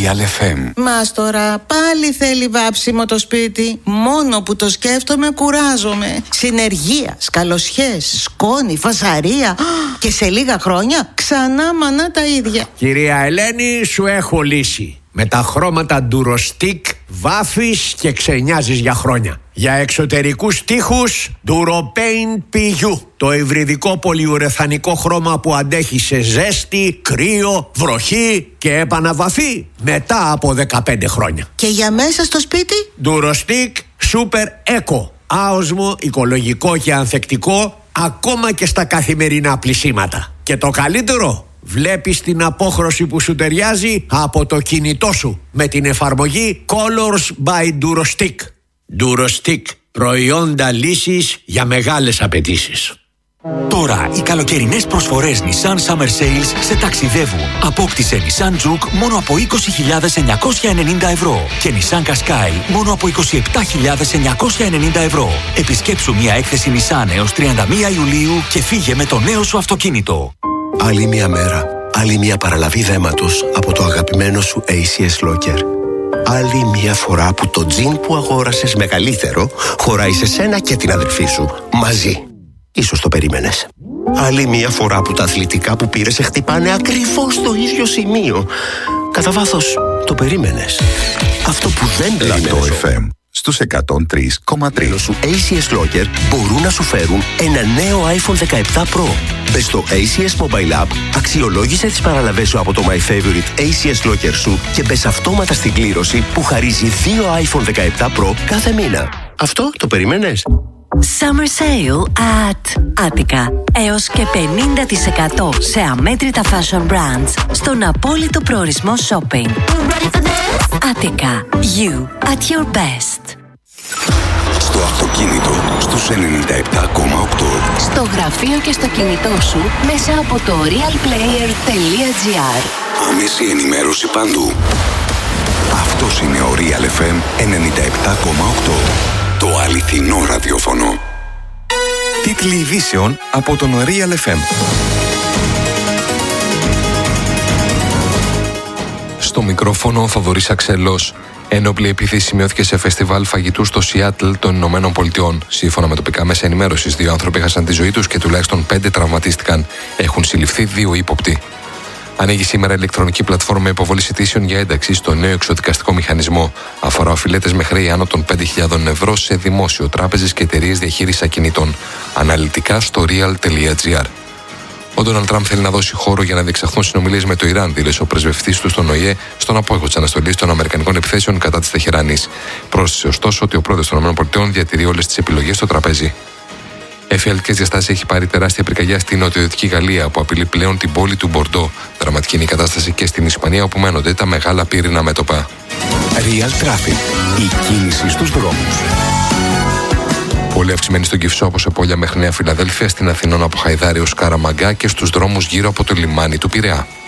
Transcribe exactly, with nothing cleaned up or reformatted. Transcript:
Real εφ εμ. Μάστορα, πάλι θέλει βάψιμο το σπίτι. Μόνο που το σκέφτομαι κουράζομαι. Συνεργεία, σκαλοσιές, σκόνη, φασαρία. Και σε λίγα χρόνια ξανά μανά τα ίδια. Κυρία Ελένη, σου έχω λύση. Με τα χρώματα Durostick βάφεις και ξενιάζεις για χρόνια. Για εξωτερικούς τοίχους Duropaint πι γιου. Το υβριδικό πολυουρεθανικό χρώμα που αντέχει σε ζέστη, κρύο, βροχή και επαναβαφή μετά από δεκαπέντε χρόνια. Και για μέσα στο σπίτι Durostick Super Eco. Άοσμο, οικολογικό και ανθεκτικό ακόμα και στα καθημερινά πλυσίματα. Και το καλύτερο, βλέπεις την απόχρωση που σου ταιριάζει από το κινητό σου με την εφαρμογή Colors by Durostick. Durostick, προϊόντα λύσης για μεγάλες απαιτήσεις. Τώρα οι καλοκαιρινές προσφορές Nissan Summer Sales σε ταξιδεύουν. Απόκτησε Nissan Juke μόνο από είκοσι χιλιάδες εννιακόσια ενενήντα ευρώ και Nissan Qashqai μόνο από είκοσι επτά χιλιάδες εννιακόσια ενενήντα ευρώ. Επισκέψου μια έκθεση Nissan έως τριάντα μία Ιουλίου και φύγε με το νέο σου αυτοκίνητο. Άλλη μια μέρα, άλλη μια παραλαβή δέματος από το αγαπημένο σου έι σι ες Locker. Άλλη μια φορά που το τζιν που αγόρασες μεγαλύτερο χωράει σε σένα και την αδερφή σου μαζί. Ίσως το περίμενες. Άλλη μια φορά που τα αθλητικά που πήρες σε χτυπάνε ακριβώς στο ίδιο σημείο. Κατά βάθος το περίμενες. Αυτό που δεν περίμενες. Λατό εφ εμ στους εκατόν τρία κόμμα τρία. Σου έι σι ες Locker μπορούν να σου φέρουν ένα νέο iPhone δεκαεπτά Pro. Μπες στο έι σι ες Mobile App, αξιολόγησε τις παραλαβές σου από το My Favorite έι σι ες Locker σου και μπες αυτόματα στην κλήρωση που χαρίζει δύο iPhone δεκαεπτά Pro κάθε μήνα. Αυτό το περιμένες? Summer Sale at Attica. Έως και πενήντα τοις εκατό σε αμέτρητα fashion brands στον απόλυτο προορισμό shopping. Attica. You at your best. Στο αυτοκίνητο στους ενενήντα επτά κόμμα οκτώ. Στο γραφείο και στο κινητό σου μέσα από το realplayer τελεία gr. Άμεση ενημέρωση παντού. Αυτός είναι ο Real εφ εμ ενενήντα επτά κόμμα οκτώ. Το αληθινό ραδιόφωνο. Τίτλοι ειδήσεων από τον Real εφ εμ. Στο μικρόφωνο ο Θοδωρής Αξελός. Ένοπλη επίθεση σημειώθηκε σε φεστιβάλ φαγητού στο Σιάτλ των Ηνωμένων Πολιτειών. Σύμφωνα με τοπικά μέσα ενημέρωσης, δύο άνθρωποι έχασαν τη ζωή τους και τουλάχιστον πέντε τραυματίστηκαν. Έχουν συλληφθεί δύο ύποπτοι. Ανοίγει σήμερα ηλεκτρονική πλατφόρμα υποβολής αιτήσεων για ένταξη στο νέο εξοδικαστικό μηχανισμό. Αφορά οφειλέτες με χρέη άνω των πέντε χιλιάδες ευρώ σε δημόσιο, τράπεζες και εταιρείες διαχείρισης ακινήτων. Αναλυτικά στο real τελεία gr. Ο Ντόναλντ Τραμπ θέλει να δώσει χώρο για να διεξαχθούν συνομιλίες με το Ιράν, δήλωσε ο πρεσβευτής του στον Ο Ε Ε στον απόϊχο της αναστολής των Αμερικανικών επιθέσεων κατά της Τεχεράνης. Πρόσθεσε ωστόσο ότι ο πρόεδρος των ΗΠΑ διατηρεί όλες τις επιλογές στο τραπέζι. Εφιαλτικές διαστάσεις έχει πάρει τεράστια πυρκαγιά στην νοτιοδυτική Γαλλία που απειλεί πλέον την πόλη του Μπορντό. Δραματική είναι η κατάσταση και στην Ισπανία όπου μένονται τα μεγάλα πύρινα μέτωπα. Real Traffic. Η κίνηση στους δρόμους. Πολύ αυξημένη στον Κυφσό από Σεπόλια μέχρι Νέα Φιλαδέλφια, στην Αθηνών από Χαϊδάρη ως Καραμαγκά και στους δρόμους γύρω από το λιμάνι του Πειραιά.